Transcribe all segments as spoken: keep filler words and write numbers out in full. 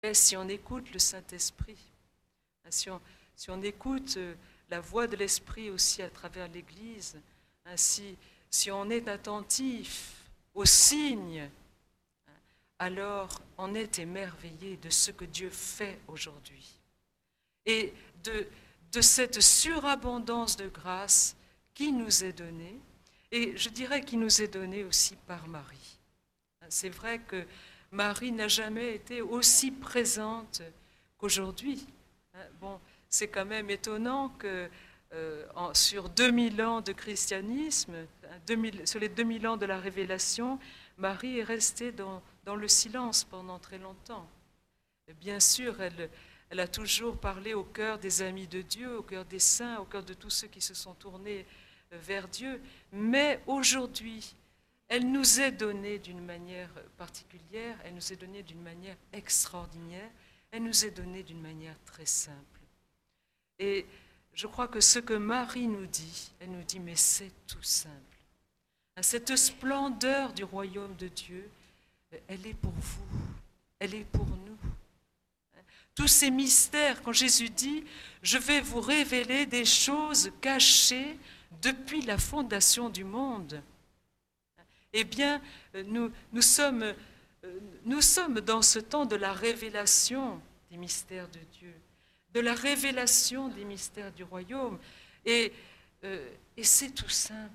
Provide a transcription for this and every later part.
Et si on écoute le Saint-Esprit, si on, si on écoute la voix de l'Esprit aussi à travers l'Église, si, si on est attentif aux signes, alors on est émerveillé de ce que Dieu fait aujourd'hui. Et de, de cette surabondance de grâce qui nous est donnée, et je dirais qui nous est donnée aussi par Marie. C'est vrai que Marie n'a jamais été aussi présente qu'aujourd'hui. Bon, c'est quand même étonnant que euh, en, sur deux mille ans de christianisme, deux mille, sur les deux mille ans de la révélation, Marie est restée dans, dans le silence pendant très longtemps. Et bien sûr, elle, elle a toujours parlé au cœur des amis de Dieu, au cœur des saints, au cœur de tous ceux qui se sont tournés vers Dieu. Mais aujourd'hui, elle nous est donnée d'une manière particulière, elle nous est donnée d'une manière extraordinaire, elle nous est donnée d'une manière très simple. Et je crois que ce que Marie nous dit, elle nous dit, mais c'est tout simple. Cette splendeur du royaume de Dieu, elle est pour vous, elle est pour nous. Tous ces mystères, quand Jésus dit, je vais vous révéler des choses cachées depuis la fondation du monde. Eh bien, nous, nous, sommes, nous sommes dans ce temps de la révélation des mystères de Dieu, de la révélation des mystères du royaume. Et, euh, et c'est tout simple.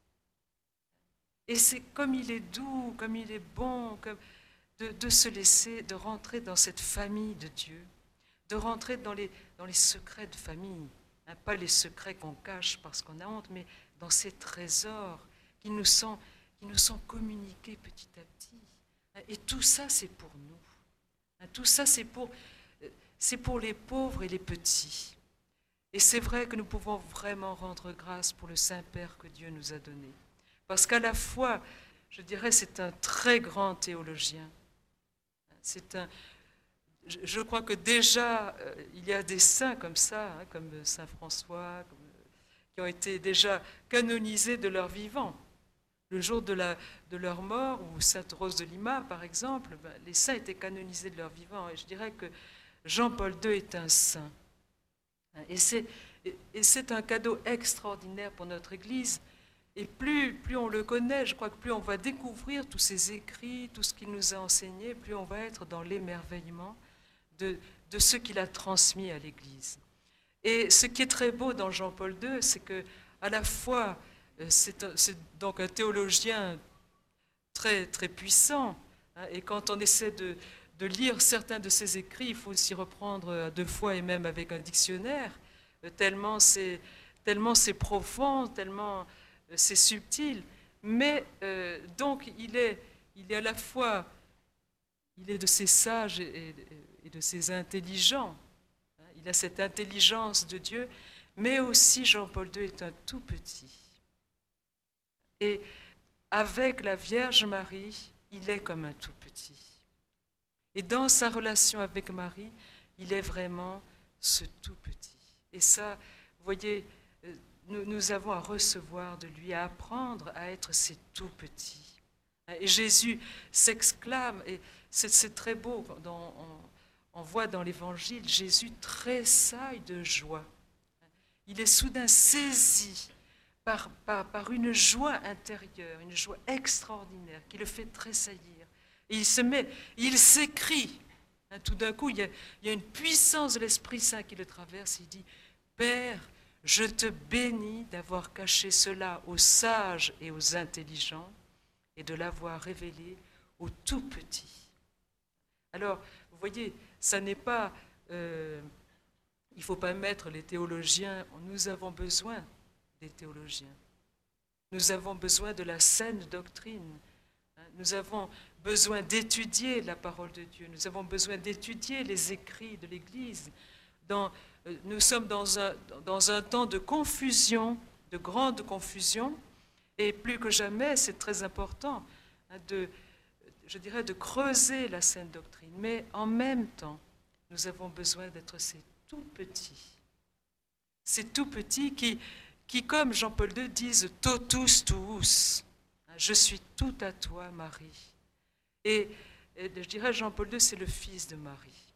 Et c'est comme il est doux, comme il est bon, comme de, de se laisser, de rentrer dans cette famille de Dieu, de rentrer dans les, dans les secrets de famille. Hein, pas les secrets qu'on cache parce qu'on a honte, mais dans ces trésors qui nous sont, qui nous sont communiqués petit à petit. Et tout ça, c'est pour nous. Tout ça, c'est pour, c'est pour les pauvres et les petits. Et c'est vrai que nous pouvons vraiment rendre grâce pour le Saint-Père que Dieu nous a donné. Parce qu'à la fois, je dirais, c'est un très grand théologien. C'est un, je crois que déjà, il y a des saints comme ça, hein, comme Saint François, comme, qui ont été déjà canonisés de leur vivant. Le jour de, la, de leur mort, ou Sainte Rose de Lima, par exemple, ben, les saints étaient canonisés de leur vivant. Et je dirais que Jean-Paul deux est un saint. Et c'est, et c'est un cadeau extraordinaire pour notre Église. Et plus, plus on le connaît, je crois que plus on va découvrir tous ses écrits, tout ce qu'il nous a enseigné, plus on va être dans l'émerveillement de, de ce qu'il a transmis à l'Église. Et ce qui est très beau dans Jean-Paul deux, c'est que à la fois, c'est, un, c'est donc un théologien très, très puissant, hein, et quand on essaie de, de lire certains de ses écrits, il faut s'y reprendre à deux fois et même avec un dictionnaire, tellement c'est, tellement c'est profond, tellement c'est subtil, mais euh, donc il est, il est à la fois, il est de ces sages et, et de ces intelligents, hein, il a cette intelligence de Dieu, mais aussi Jean-Paul deux est un tout petit. Et avec la Vierge Marie, il est comme un tout petit. Et dans sa relation avec Marie, il est vraiment ce tout petit. Et ça, vous voyez, Nous, nous avons à recevoir de lui, à apprendre à être ces tout petits. Et Jésus s'exclame, et c'est, c'est très beau, dans, on, on voit dans l'Évangile, Jésus tressaille de joie. Il est soudain saisi par, par, par une joie intérieure, une joie extraordinaire qui le fait tressaillir. Et il se met, il s'écrie. Tout d'un coup, il y a, il y a une puissance de l'Esprit Saint qui le traverse. Il dit, Père, je te bénis d'avoir caché cela aux sages et aux intelligents et de l'avoir révélé aux tout petits. Alors, vous voyez, ça n'est pas... Euh, il ne faut pas mettre les théologiens... Nous avons besoin des théologiens. Nous avons besoin de la saine doctrine. Nous avons besoin d'étudier la parole de Dieu. Nous avons besoin d'étudier les écrits de l'Église. Dans... Nous sommes dans un, dans un temps de confusion, de grande confusion, et plus que jamais, c'est très important de, je dirais, de creuser la saine doctrine. Mais en même temps, nous avons besoin d'être ces tout petits. Ces tout petits qui, qui comme Jean-Paul deux, disent « totus tuus ». Je suis tout à toi, Marie. Et Et je dirais Jean-Paul deux, c'est le fils de Marie.